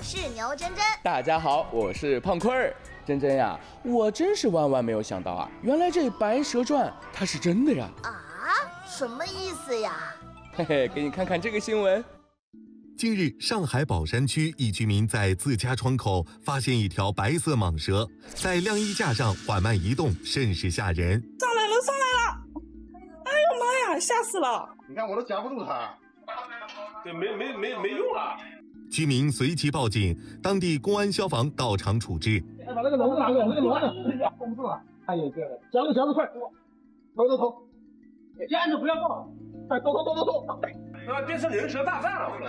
是牛真真。 大家好，我是胖坤儿。真真呀，我真是万万没有想到啊，原来这《白蛇传》它是真的呀！ 啊，什么意思呀？ 嘿嘿，给你看看这个新闻。 近日，上海宝山区一居民在自家窗口发现一条白色蟒蛇，在晾衣架上缓慢移动，甚是吓人。 上来了！哎呦妈呀，吓死了！ 你看我都夹不住它， 对，没用了。 居民随即报警，当地公安消防到场处置。 把那个笼子拿过来，那个笼子封不住了。哎呀，这个夹子快，走，坚持不要动，快走。 那变成人蛇大战了。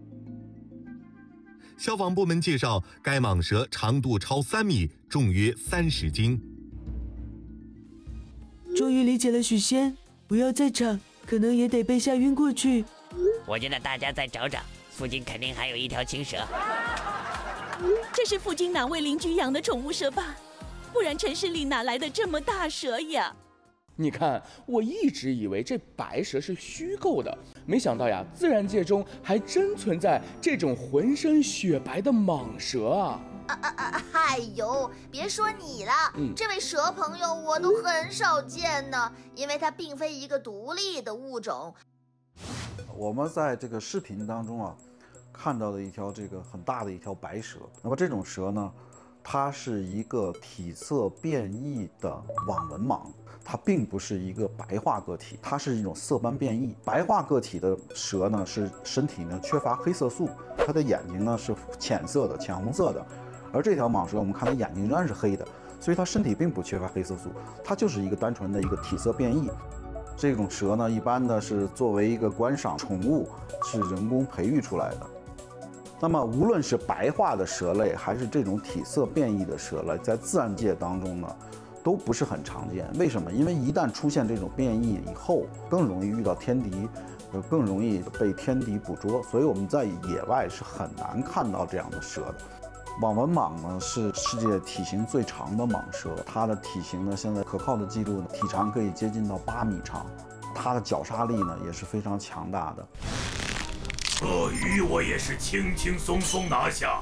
消防部门介绍，该蟒蛇长度超3米，重约30斤。 终于理解了许仙，不要再吵，可能也得被吓晕过去。 我觉得大家再找找，附近肯定还有一条青蛇。 这是附近哪位邻居养的宠物蛇吧？不然城市里哪来的这么大蛇呀？ 你看，我一直以为这白蛇是虚构的，没想到呀，自然界中还真存在这种浑身雪白的蟒蛇啊！ 哎呦，别说你了，这位蛇朋友我都很少见呢，因为它并非一个独立的物种。 我们在这个视频当中啊，看到的一条这个很大的一条白蛇。那么这种蛇呢，它是一个体色变异的网纹蟒，它并不是一个白化个体，它是一种色斑变异。白化个体的蛇呢，是身体呢缺乏黑色素，它的眼睛呢是浅色的、浅红色的。而这条蟒蛇，我们看它眼睛仍然是黑的，所以它身体并不缺乏黑色素，它就是一个单纯的一个体色变异。这种蛇呢，一般的是作为一个观赏宠物，是人工培育出来的。那么，无论是白化的蛇类，还是这种体色变异的蛇类，在自然界当中呢，都不是很常见。为什么？因为一旦出现这种变异以后，更容易遇到天敌，更容易被天敌捕捉，所以我们在野外是很难看到这样的蛇的。网纹蟒呢是世界体型最长的蟒蛇，它的体型呢现在可靠的记录呢，体长可以接近到8米长，它的绞杀力呢也是非常强大的。 鳄鱼我也是轻轻松松拿下。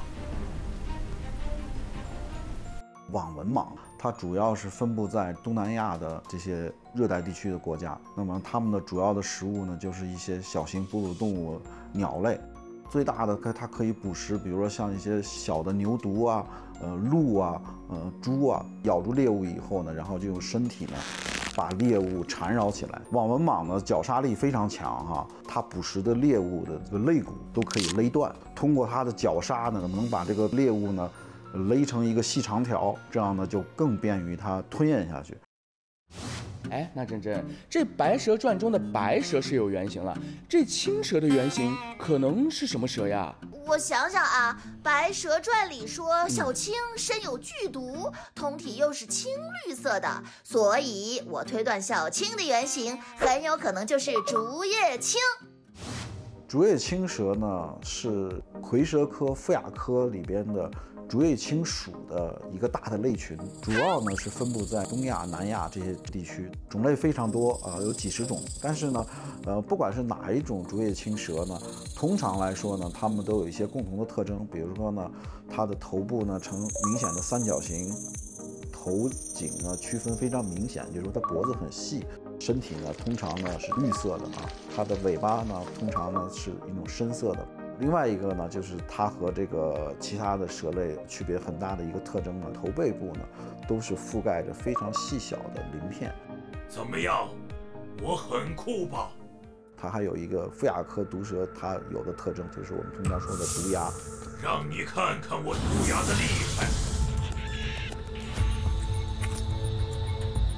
网纹蟒它主要是分布在东南亚的这些热带地区的国家，那么它们的主要的食物呢就是一些小型哺乳动物、鸟类。最大的它可以捕食，比如说像一些小的牛犊啊、鹿啊、猪啊，咬住猎物以后呢，然后就用身体呢把猎物缠绕起来。网纹蟒呢绞杀力非常强哈，它捕食的猎物的这个肋骨都可以勒断，通过它的绞杀呢，能把这个猎物呢勒成一个细长条，这样呢就更便于它吞咽下去。 哎，那真真，这《白蛇传》中的白蛇是有原型了，这青蛇的原型可能是什么蛇呀？ 我想想啊，《白蛇传》里说小青身有剧毒，通体又是青绿色的，所以我推断小青的原型很有可能就是竹叶青。 竹叶青蛇呢是蝰蛇科腹亚科里边的竹叶青属的一个大的类群，主要呢是分布在东亚、南亚这些地区，种类非常多啊，有几十种。但是呢，不管是哪一种竹叶青蛇呢，通常来说呢，它们都有一些共同的特征，比如说呢，它的头部呢呈明显的三角形，头颈呢区分非常明显，就是说它脖子很细，身体呢通常呢是绿色的啊，它的尾巴呢通常呢是一种深色的。另外一个呢，就是它和这个其他的蛇类区别很大的一个特征呢，头背部呢都是覆盖着非常细小的鳞片。 怎么样？我很酷吧？ 它还有一个腹亚科毒蛇，它有的特征就是我们通常说的毒牙。 让你看看我毒牙的厉害。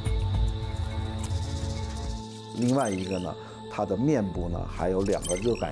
另外一个呢，它的面部呢还有2个热感